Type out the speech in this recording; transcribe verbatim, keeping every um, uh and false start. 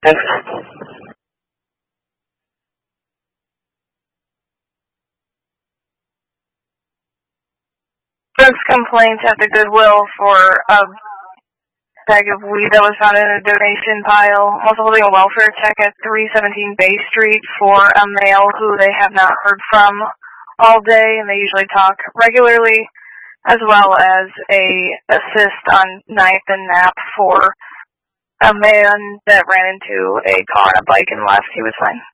Thanks. Drugs complaints at the Goodwill for a bag of weed that was found in a donation pile. Also holding a welfare check at three seventeen Bay Street for a male who they have not heard from all day, and they usually talk regularly, as well as a assist on ninth and Knapp for a man that ran into a car on a bike and left. He was fine.